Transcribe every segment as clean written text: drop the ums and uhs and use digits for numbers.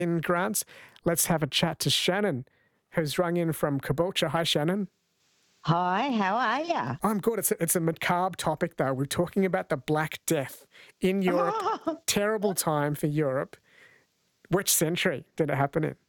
In Grant, let's have a chat to Shannon, who's rung in from Caboolture. Hi, Shannon. Hi, how are you? I'm good. It's a macabre topic, though. We're talking about the Black Death in Europe. Terrible time for Europe. Which century did it happen in?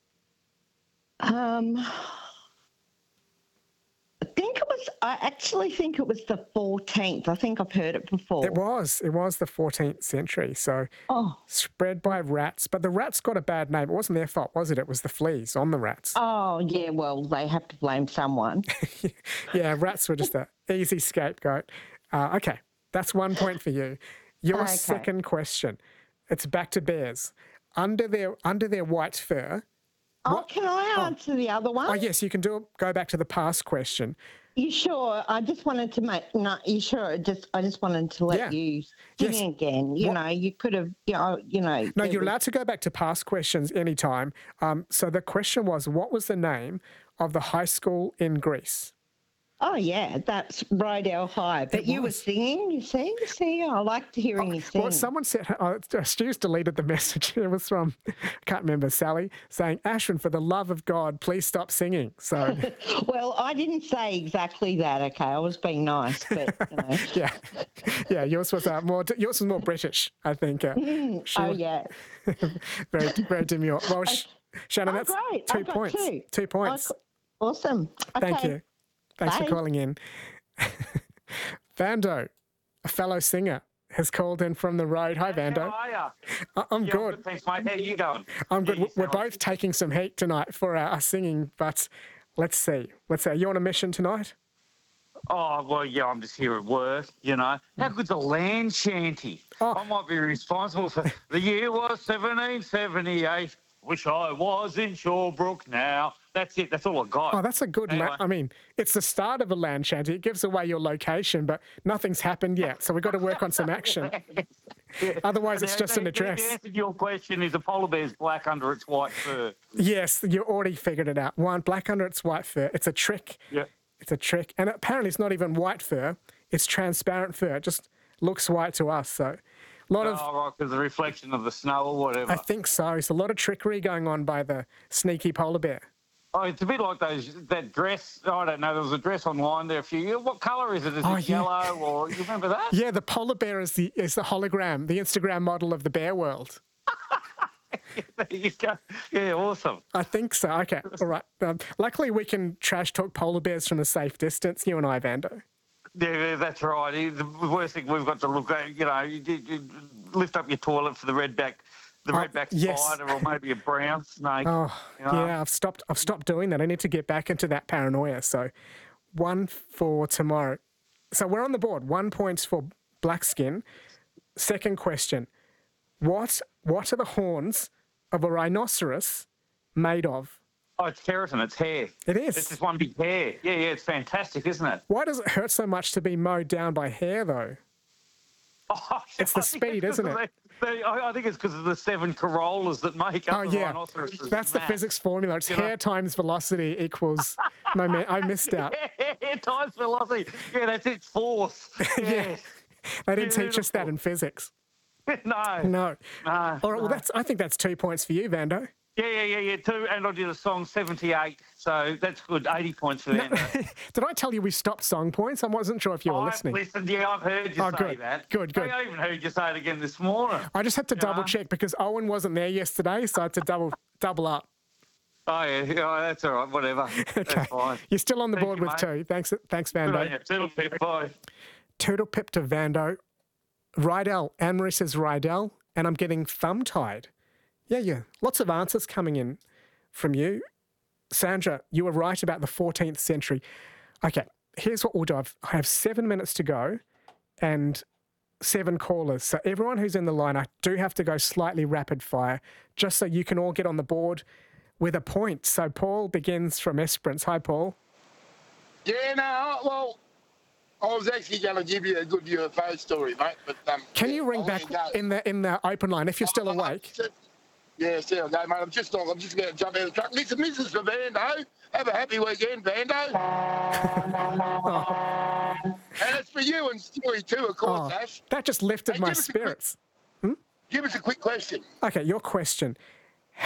I actually think it was the 14th. I think I've heard it before. It was the 14th century. So spread by rats. But the rats got a bad name. It wasn't their fault, was it? It was the fleas on the rats. Oh, yeah, well, they have to blame someone. Yeah, rats were just an easy scapegoat. Okay, that's 1 point for you. Your second question, it's back to bears. Under their white fur... Can I answer the other one? Oh, yes, you can go back to the past question. You sure? I just wanted to make... No, you sure? I just wanted to let you sing again. You know, you could have... No, you're allowed to go back to past questions anytime. So the question was, what was the name of the high school in Greece? Oh, yeah, that's Rydell High. But you were singing, you see? I liked hearing you sing. Well, someone said, Stu's deleted the message. It was from, I can't remember, Sally, saying, Ashwin, for the love of God, please stop singing. So, well, I didn't say exactly that, okay? I was being nice, but, Yeah, yours was more British, I think. Yeah. very, very demure. Well, Shannon, that's great. 2 points. 2 points. Awesome. Okay. Thank you. Thanks for calling in. Vando, a fellow singer, has called in from the road. Hi, Vando. How are you? I'm good. Thanks, mate. How are you going? I'm good. We're both taking some heat tonight for our singing, but let's see. Are you on a mission tonight? Oh, well, yeah, I'm just here at work, How good's a land shanty? I might be responsible for... The year was 1778. Wish I was in Shawbrook now. That's it. That's all I got. Oh, that's a good... I mean, it's the start of a land shanty. It gives away your location, but nothing's happened yet, so we've got to work on some action. Otherwise, it's just an address. The answer to your question is a polar bear's black under its white fur. Yes, you already figured it out. One, black under its white fur. It's a trick. Yeah. It's a trick. And apparently it's not even white fur. It's transparent fur. It just looks white to us, so... right, because the reflection of the snow or whatever. I think so. It's a lot of trickery going on by the sneaky polar bear. Oh, it's a bit like that dress. I don't know. There was a dress online there a few years. What colour is it? Is it yellow or you remember that? Yeah, the polar bear is the hologram, the Instagram model of the bear world. There you go. Yeah, awesome. I think so. Okay, all right. Luckily, we can trash talk polar bears from a safe distance, you and I, Vando. Yeah, that's right. The worst thing we've got to look at, you lift up your toilet for the redback spider or maybe a brown snake. Oh, yeah, I've stopped doing that. I need to get back into that paranoia. So 1 for tomorrow. So we're on the board. 1 point for black skin. Second question. What are the horns of a rhinoceros made of? Oh, it's keratin. It's hair. It is. It's just one big hair. Yeah, it's fantastic, isn't it? Why does it hurt so much to be mowed down by hair, though? Oh, it's the speed, isn't it? I think it's because of the 7 corollas that make up the rhinoceros. That's the physics formula. It's hair times velocity equals moment. I missed out. Hair times velocity. Yeah, that's its force. Yeah. They didn't teach us that in physics. No. All right, well, I think that's 2 points for you, Vando. Yeah, 2, and I did a song 78, so that's good, 80 points for Vando. Did I tell you we stopped song points? I wasn't sure if you were listening. Listened, I've heard you say that. Good. I even heard you say it again this morning. I just had to double check because Owen wasn't there yesterday, so I had to double up. Oh, yeah, that's all right, whatever. Okay. That's fine. You're still on the board with 2. Thanks, Vando. Yeah, toodle pip, bye. Toodle pip to Vando. Rydell. Anne-Marie says Rydell, and I'm getting thumb-tied. Yeah. Lots of answers coming in from you. Sandra, you were right about the 14th century. Okay, here's what we'll do. I have 7 minutes to go and 7 callers. So everyone who's in the line, I do have to go slightly rapid fire just so you can all get on the board with a point. So Paul begins from Esperance. Hi, Paul. Yeah, no, well, I was actually going to give you a good UFO story, mate. But can you ring back in the open line if you're still awake? Yeah, see, okay, mate. I'm just going to jump out of the truck. Listen, this is for Vando. Have a happy weekend, Vando. And it's for you and Stewie too, of course, Ash. That just lifted my spirits. Give us a quick question. Okay, your question.